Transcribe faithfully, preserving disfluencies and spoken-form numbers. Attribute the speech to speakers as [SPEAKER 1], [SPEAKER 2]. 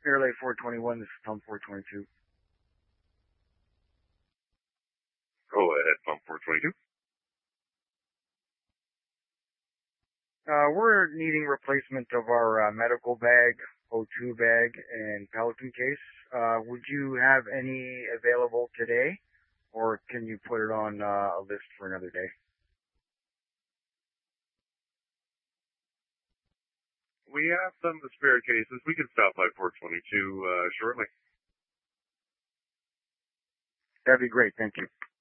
[SPEAKER 1] Airlay four twenty-one, this is Tom four twenty-two.
[SPEAKER 2] Go ahead, Pump four twenty-two.
[SPEAKER 1] Uh, we're needing replacement of our uh, medical bag, O two bag, and Pelican case. Uh, would you have any available today, or can you put it on uh, a list for another day?
[SPEAKER 2] We have some spare cases. We can stop by four twenty-two uh, shortly.
[SPEAKER 1] That'd be great. Thank you.